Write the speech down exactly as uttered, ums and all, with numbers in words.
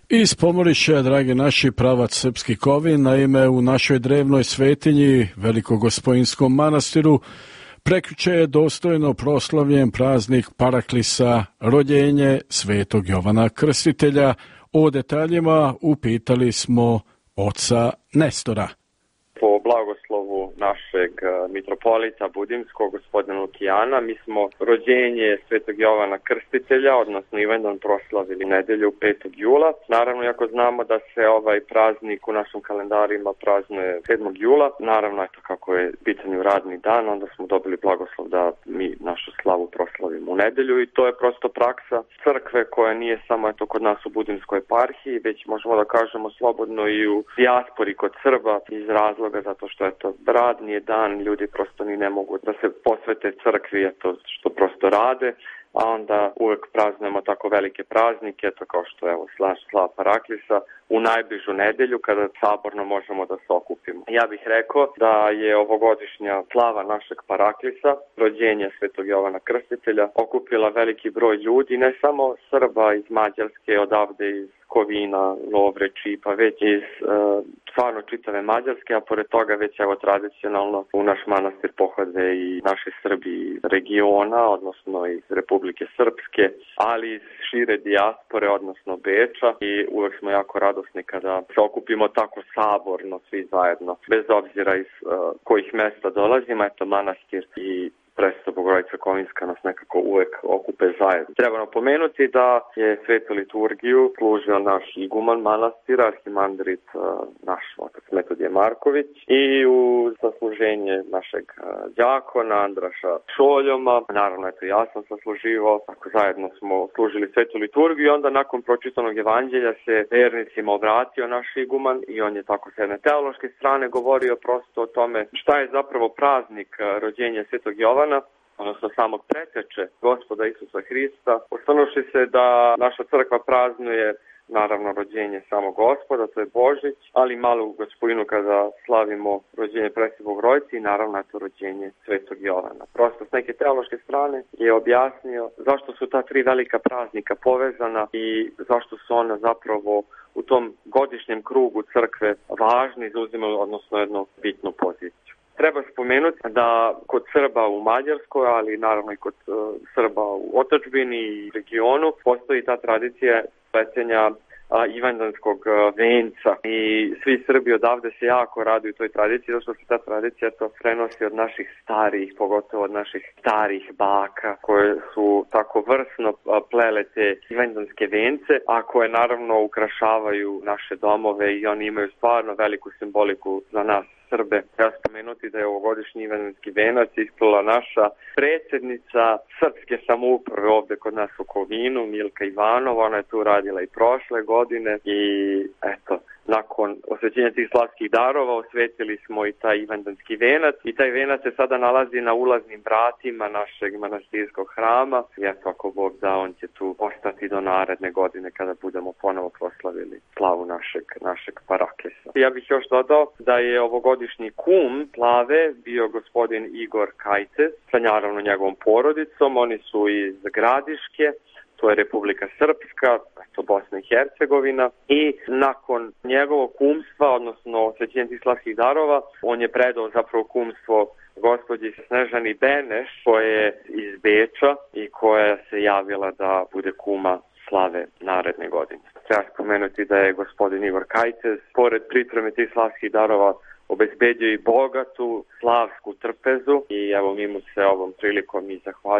Iz Pomorišća, dragi naši, pravac Srpski Kovin, naime u našoj drevnoj svetinji, Velikogospojinskom manastiru, prekjuče je dostojno proslavljen praznik Paraklisa, rođenje svetog Jovana Krstitelja. O detaljima upitali smo oca Nestora. Po blagoslovu našeg mitropolita Budimskog, gospodina Lukijana, mi smo rođenje svetog Jovana Krstitelja, odnosno Ivandan, proslavili nedelju petog jula. Naravno, ako znamo da se ovaj praznik u našim kalendarima praznuje sedmog jula, naravno, eto kako je pitanju radni dan, onda smo dobili blagoslov da mi našu slavu proslavimo u nedelju i to je prosto praksa crkve koja nije samo eto kod nas u Budimskoj eparhiji, već možemo da kažemo slobodno i u dijaspori kod Srba iz razloga zato što eto radni je dan, ljudi prosto ni ne mogu da se posvete crkvi, eto što prosto rade, a onda uvek praznujemo tako velike praznike, eto kao što evo slava Paraklisa, u najbližu nedelju kada saborno možemo da se okupimo. Ja bih rekao da je ovogodišnja slava našeg Paraklisa, rođenje svetog Jovana Krstitelja, okupila veliki broj ljudi, ne samo Srba iz Mađarske, odavde iz Kovina, Lovre, Čipa, već iz e, stvarno čitave Mađarske, a pored toga već evo tradicionalno u naš manastir pohode i naši Srbi iz regiona, odnosno iz Republike Srpske, ali iz šire dijaspore, odnosno Beča, i uvek smo jako radosni kada se okupimo tako saborno svi zajedno, bez obzira iz uh, kojih mesta dolazimo, eto manastir i Presveta Bogorodica Kovinska nas nekako uvek okupe zajedno. Treba napomenuti da je svetu liturgiju služio naš iguman manastira, arhimandrit uh, naš otac Metodije Marković, i u sasluženje našeg uh, đakona Andraša Šoljoma, naravno eto ja sam sasluživo, tako zajedno smo služili svetu liturgiju i onda nakon pročitanog evanđelja se vernicima obratio naš iguman i on je tako s jedne teološke strane govorio prosto o tome šta je zapravo praznik uh, rođenja svetog Jovana, odnosno samog preteče Gospoda Isusa Hrista, osvrnuvši se da naša crkva praznuje naravno rođenje samog Gospoda, to je Božić, ali malo u Gospojinu kada slavimo rođenje Presvete Bogorodice i naravno je to rođenje svetog Jovana. Prosto s neke teološke strane je objasnio zašto su ta tri velika praznika povezana i zašto su ona zapravo u tom godišnjem krugu crkve važni, zauzimaju odnosno jednu bitnu poziciju. Treba spomenuti da kod Srba u Mađarskoj, ali naravno i kod uh, Srba u otadžbini i regionu, postoji ta tradicija pletenja uh, ivandanskog uh, venca. I svi Srbi odavde se jako raduju toj tradiciji, zato što se ta tradicija to prenosi od naših starijih, pogotovo od naših starih baka, koje su tako vrsno uh, plele te ivandanske vence, a koje naravno ukrašavaju naše domove i oni imaju stvarno veliku simboliku za nas Srbe. Treba spomenuti da je ovogodišnji ivandanski venac isplala naša predsjednica srpske samouprave ovde kod nas u Kovinu, Milka Ivanova. Ona je tu radila i prošle godine i eto, nakon osvećenja tih slavskih darova osvetili smo i taj ivandanski venac i taj venac se sada nalazi na ulaznim vratima našeg manastirskog hrama i eto, ako Bog da, on će tu ostati do naredne godine kada budemo ponovo proslavili slavu našeg, našeg Paraklisa. Ja bih još dodao da je ovogodišnji kum slave bio gospodin Igor Kajtes sa naravno njegovom porodicom. Oni su iz Gradiške, to je Republika Srpska, to Bosna i Hercegovina, i nakon njegovog kumstva, odnosno osvećenja tih slavskih darova, on je predao zapravo kumstvo gospođi Snežani Beneš, koja je iz Beča i koja se javila da bude kuma slave naredne godine. Treba spomenuti da je gospodin Igor Kajtes, pored pripreme tih slavskih darova, obezbedio i bogatu slavsku trpezu i evo mi mu se ovom prilikom i zahvaljujemo